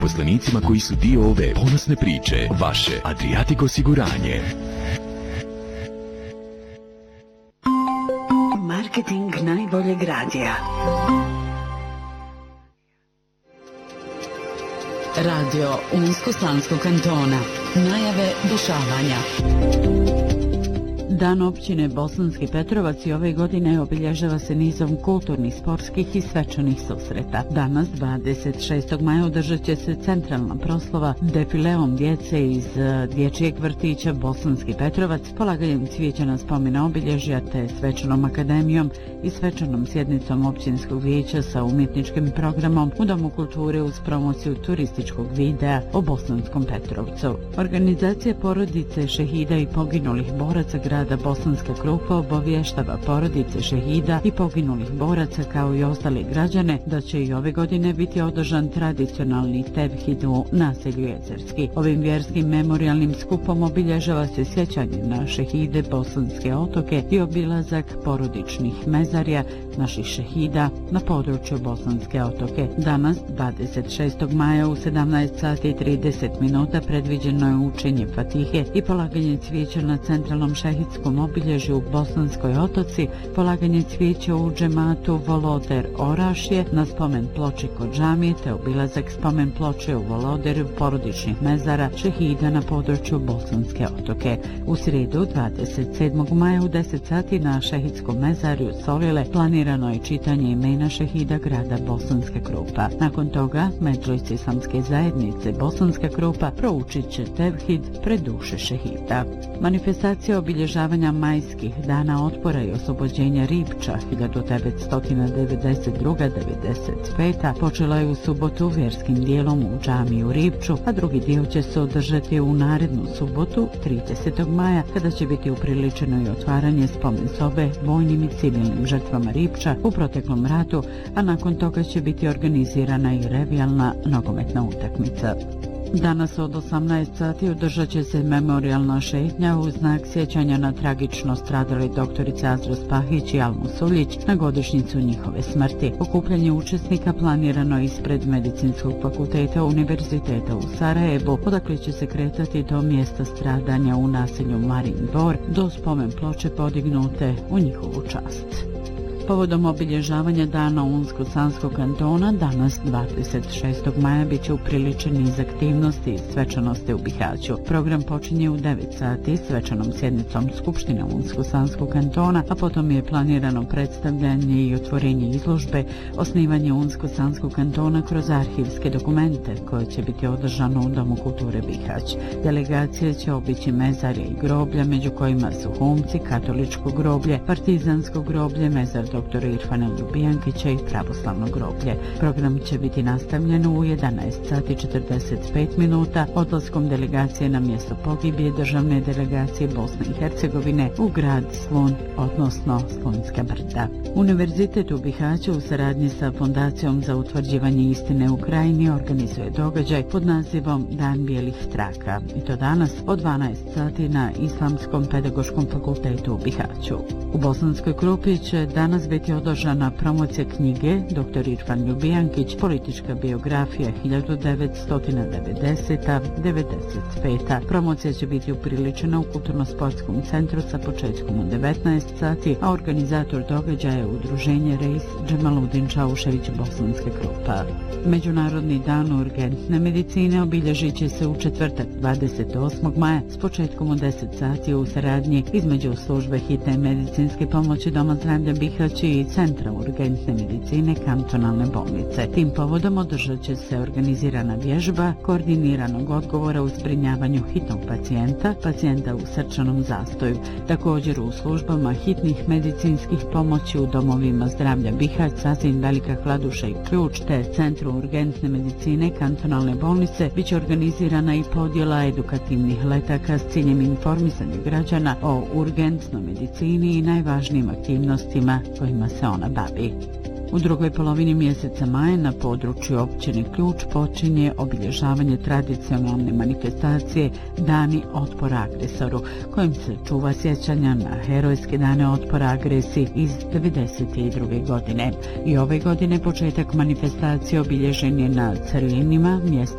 Poslanicima koji su dio ove ponosne priče, vaše Adriatic osiguranje. Marketing najboljeg radija. Radio Unsko-Sanskog kantona. Najave dešavanja. Dan općine Bosanski Petrovac i ove godine obilježava se nizom kulturnih, sportskih i svečanih susreta. Danas, 26. maja, održat će se centralna proslava defileom djece iz dječjeg vrtića Bosanski Petrovac, polaganjem cvijeća na spomen obilježja te svečanom akademijom i svečanom sjednicom općinskog vijeća sa umjetničkim programom u Domu kulture uz promociju turističkog videa o Bosanskom Petrovcu. Organizacija porodice šehida i poginulih boraca grada Bosanska Krupa obavještava porodice šehida i poginulih boraca kao i ostali građane da će i ove godine biti održan tradicionalni tevhid u naselju Jezerski. Ovim vjerskim memorijalnim skupom obilježava se sjećanje na šehide Bosanske otoke i obilazak porodičnih mezarja naših šehida na području Bosanske otoke. Danas, 26. maja u 17:30 predviđeno je učenje Fatihe i polaganje cvijeća na centralnom šehidskom obilježju u Bosanskoj otoci, polaganje cvijeća u džematu Voloder Orašje na spomen ploči kod džamije te obilazak spomen ploče u Voloderu porodičnih mezara šehida na području Bosanske otoke. U srijedu, 27. maja u 10 sati na šehidskom mezarju Solile planirano je čitanje imena šehida grada Bosanska Krupa. Nakon toga, Medžlis Islamske zajednice Bosanska Krupa proučit će tevhid pred duše šehida. Manifestacija obilježavanja majskih dana otpora i oslobođenja Ripča 1992-95 počela je u subotu vjerskim dijelom u džamiji u Ripču, a drugi dio će se održati u narednu subotu 30. maja kada će biti upriličeno i otvaranje spomen sobe vojnim i civilnim žrtvama Ripča u proteklom ratu, a nakon toga će biti organizirana i revijalna nogometna utakmica. Danas od 18 sati održat će se memorijalna šetnja u znak sjećanja na tragično stradale doktorice Azra Spahić i Almu Suljić na godišnjicu njihove smrti. Okupljanje učesnika planirano ispred Medicinskog fakulteta Univerziteta u Sarajevu, odakle će se kretati do mjesta stradanja u naselju Marin Dvor, do spomen ploče podignute u njihovu čast. Povodom obilježavanja dana Unsko-Sanskog kantona, danas 26. maja bit će upriličen niz aktivnosti i svečanosti u Bihaću. Program počinje u 9 sati svečanom sjednicom Skupštine Unsko-Sanskog kantona, a potom je planirano predstavljanje i otvorenje izložbe osnivanje Unsko-Sanskog kantona kroz arhivske dokumente koje će biti održano u Domu kulture Bihać. Delegacije će obići mezarje i groblja, među kojima su Humci, katoličko groblje, partizansko groblje, mezar dr. Irfana Ljubijankića i pravoslavno groblje. Program će biti nastavljen u 11:45 odlaskom delegacije na mjesto pogibije državne delegacije Bosne i Hercegovine u grad Slun, odnosno Slunjska brda. Univerzitet u Bihaću u saradnji sa Fondacijom za utvrđivanje istine u Krajini organizuje događaj pod nazivom Dan bijelih traka, i to danas od 12 sati na Islamskom pedagoškom fakultetu u Bihaću. U Bosanskoj Krupi će danas biti održana promocija knjige dr. Irfan Ljubijankić, politička biografija 1990-95. Promocija će biti upriličena u Kulturno-sportskom centru sa početkom u 19 sati, a organizator događaja je udruženje Reis Džemaludin Čaušević Bosanska Krupa. Međunarodni dan urgentne medicine obilježit će se u četvrtak 28. maja s početkom u 10 sati u saradnji između službe hitne medicinske pomoći Doma zdravlja Bihać i Centra urgentne medicine kantonalne bolnice. Tim povodom održat će se organizirana vježba koordiniranog odgovora u zbrinjavanju hitnog pacijenta u srčanom zastoju. Također u službama hitnih medicinskih pomoći u domovima zdravlja Bihać, Sasin, Velika Kladuša i Ključ te Centru urgentne medicine kantonalne bolnice biće organizirana i podjela edukativnih letaka s ciljem informisanja građana o urgentnoj medicini i najvažnijim aktivnostima kojima se ona bavi. U drugoj polovini mjeseca maja na području općine Ključ počinje obilježavanje tradicionalne manifestacije Dani otpora agresoru, kojim se čuva sjećanja na herojske dane otpora agresiji iz 1992. godine. I ove godine početak manifestacije obilježen je na Crlinima, mjestu